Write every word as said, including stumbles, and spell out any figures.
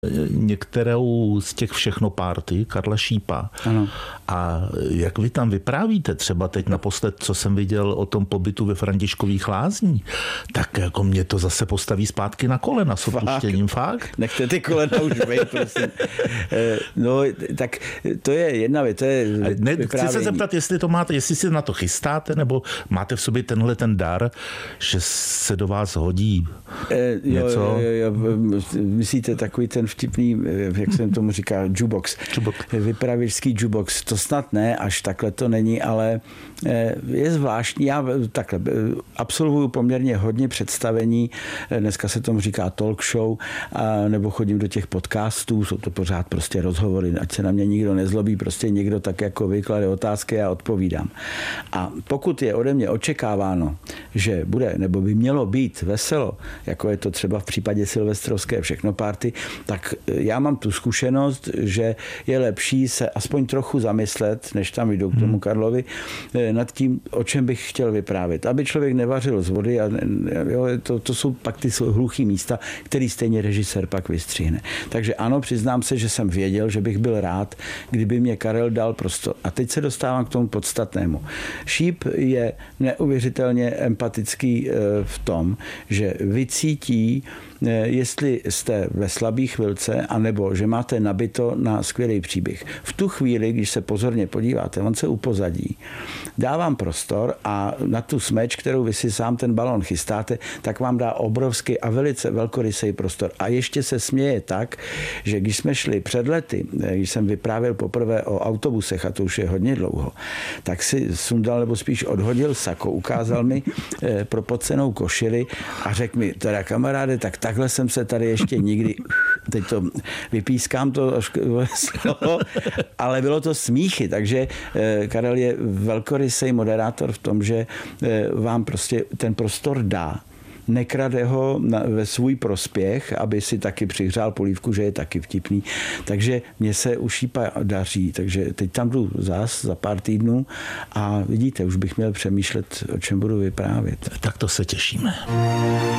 některou z těch všechno party, Karla Šípa. Ano. A jak vy tam vyprávíte, třeba teď naposled, co jsem viděl o tom pobytu ve Františkových Lázní, tak jako mě to zase postaví zpátky na kolena s odpuštěním, fakt. Nechte ty kolena už bejt, prosím. No, tak to je jedna věc, to je ne, chci se zeptat, jestli to máte, jestli si na to chystáte, nebo máte v sobě tenhle ten dar, že se do vás hodí něco? Jo, jo, jo, myslíte takový ten vtipný, jak jsem tomu říkal, jukebox. Vypravěčský jukebox. To snad ne, až takhle to není, ale je zvláštní. Já takhle absolvuju poměrně hodně představení. Dneska se tomu říká talk show, a, nebo chodím do těch podcastů, jsou to pořád prostě rozhovory, ať se na mě nikdo nezlobí, prostě někdo tak jako vyklade otázky a odpovídám. A pokud je ode mě očekáváno, že bude, nebo by mělo být veselo, jako je to třeba v případě silvestrovské všechno party, tak já mám tu zkušenost, že je lepší se aspoň trochu zamyslet, než tam jdu k tomu Karlovi, nad tím, o čem bych chtěl vyprávět. Aby člověk nevařil z vody a jo, to, to jsou pak ty hluchý místa, který stejně režisér pak vystřihne. Takže ano, přiznám se, že jsem věděl, že bych byl rád, kdyby mě Karel dal prostor. A teď se dostávám k tomu podstatnému. Šíp je neuvěřitelně empatický v tom, že vycítí, jestli jste ve slabý chvilce, anebo že máte nabito na skvělý příběh. V tu chvíli, když se pozorně podíváte, on se upozadí, dávám prostor a na tu smeč, kterou vy si sám ten balon chystáte, tak vám dá obrovský a velice velkorysý prostor. A ještě se směje tak, že když jsme šli před lety, když jsem vyprávěl poprvé o autobusech, a to už je hodně dlouho, tak si sundal, nebo spíš odhodil sako, ukázal mi propocenou košili a řekl mi, teda kamaráde, tak takhle jsem se tady ještě nikdy, teď to vypískám to slovo, ale bylo to smíchy, takže Karel je velkorysý moderátor v tom, že vám prostě ten prostor dá. Nekrade ho na, ve svůj prospěch, aby si taky přihřál polívku, že je taky vtipný. Takže mě se u Šípa daří. Takže teď tam jdu zás za pár týdnů a vidíte, už bych měl přemýšlet, o čem budu vyprávět. Tak to se těšíme.